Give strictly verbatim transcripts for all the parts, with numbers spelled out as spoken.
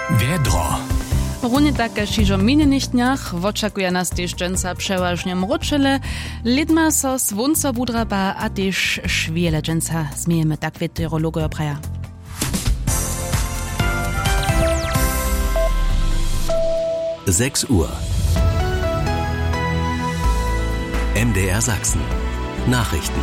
Wiedro. Równie tak jak w minionych dniach oczekuje nas też dżęca przeważnie mroczele, lidma so słońca budraba, a też szwiele dżęca zmiejemy tak meteorologia opraja. sechs Uhr. M D R Sachsen. Nachrichten.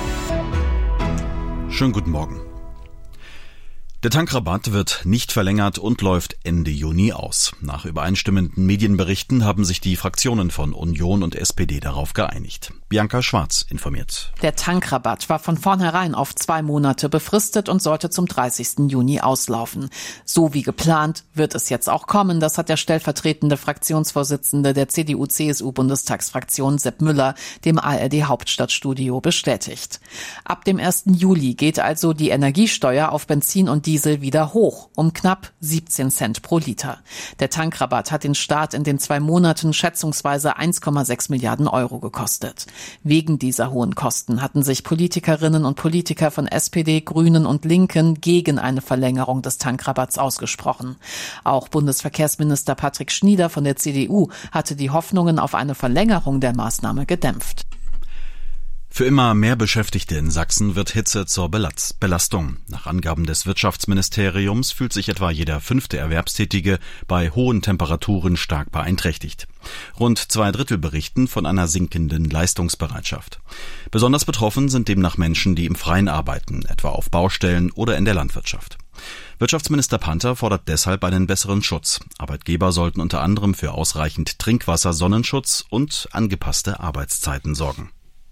Schönen guten Morgen. Der Tankrabatt wird nicht verlängert und läuft Ende Juni aus. Nach übereinstimmenden Medienberichten haben sich die Fraktionen von Union und S P D darauf geeinigt. Bianca Schwarz informiert. Der Tankrabatt war von vornherein auf zwei Monate befristet und sollte zum dreißigsten Juni auslaufen. So wie geplant wird es jetzt auch kommen. Das hat der stellvertretende Fraktionsvorsitzende der C D U C S U-Bundestagsfraktion Sepp Müller dem A R D-Hauptstadtstudio bestätigt. Ab dem ersten Juli geht also die Energiesteuer auf Benzin und Diesel wieder hoch, um knapp siebzehn Cent pro Liter. Der Tankrabatt hat den Staat in den zwei Monaten schätzungsweise eins Komma sechs Milliarden Euro gekostet. Wegen dieser hohen Kosten hatten sich Politikerinnen und Politiker von S P D, Grünen und Linken gegen eine Verlängerung des Tankrabatts ausgesprochen. Auch Bundesverkehrsminister Patrick Schnieder von der C D U hatte die Hoffnungen auf eine Verlängerung der Maßnahme gedämpft. Für immer mehr Beschäftigte in Sachsen wird Hitze zur Belastung. Nach Angaben des Wirtschaftsministeriums fühlt sich etwa jeder fünfte Erwerbstätige bei hohen Temperaturen stark beeinträchtigt. Rund zwei Drittel berichten von einer sinkenden Leistungsbereitschaft. Besonders betroffen sind demnach Menschen, die im Freien arbeiten, etwa auf Baustellen oder in der Landwirtschaft. Wirtschaftsminister Panther fordert deshalb einen besseren Schutz. Arbeitgeber sollten unter anderem für ausreichend Trinkwasser, Sonnenschutz und angepasste Arbeitszeiten sorgen.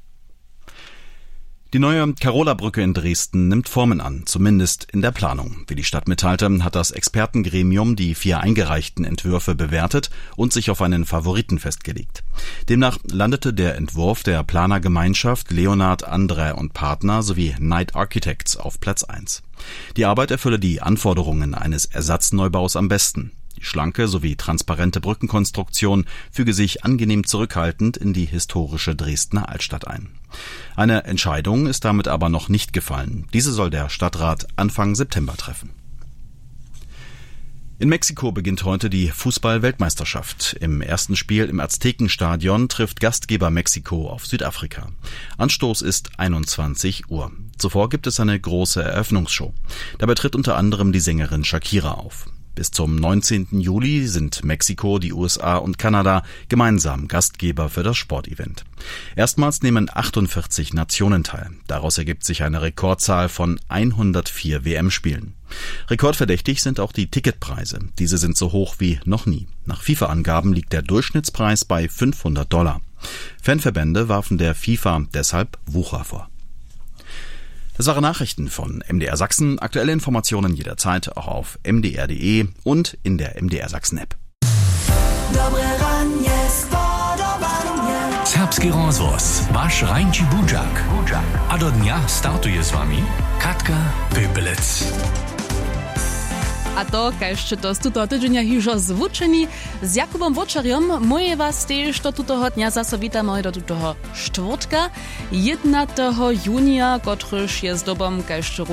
Die neue Karola-Brücke in Dresden nimmt Formen an, zumindest in der Planung. Wie die Stadt mitteilte, hat das Expertengremium die vier eingereichten Entwürfe bewertet und sich auf einen Favoriten festgelegt. Demnach landete der Entwurf der Planergemeinschaft Leonhard, Andrä und Partner sowie Knight Architects auf Platz eins. Die Arbeit erfülle die Anforderungen eines Ersatzneubau's am besten. Die schlanke sowie transparente Brückenkonstruktion füge sich angenehm zurückhaltend in die historische Dresdner Altstadt ein. Eine Entscheidung ist damit aber noch nicht gefallen. Diese soll der Stadtrat Anfang September treffen. In Mexiko beginnt heute die Fußball-Weltmeisterschaft. Im ersten Spiel im Aztekenstadion trifft Gastgeber Mexiko auf Südafrika. Anstoß ist einundzwanzig Uhr. Zuvor gibt es eine große Eröffnungsshow. Dabei tritt unter anderem die Sängerin Shakira auf. Bis zum neunzehnten Juli sind Mexiko, die U S A und Kanada gemeinsam Gastgeber für das Sportevent. Erstmals nehmen achtundvierzig Nationen teil. Daraus ergibt sich eine Rekordzahl von hundertvier W M-Spielen. Rekordverdächtig sind auch die Ticketpreise. Diese sind so hoch wie noch nie. Nach FIFA-Angaben liegt der Durchschnittspreis bei fünfhundert Dollar. Fanverbände warfen der FIFA deshalb Wucher vor. Das waren Nachrichten von M D R Sachsen. Aktuelle Informationen jederzeit auch auf m d r punkt d e und in der M D R Sachsen App. Serbski rozvoz, vaš Rajnči Budžak. A do dnia startuje s vami Katka Pepelec. A to, kaž to z tuto tydzienia hižo zvučení, s Jakubom Vočarjom moje vás tiež do tutoho dňa zase vítame do tutoho štvrtka, jedenastého júnia, kotryž je z dobom kaž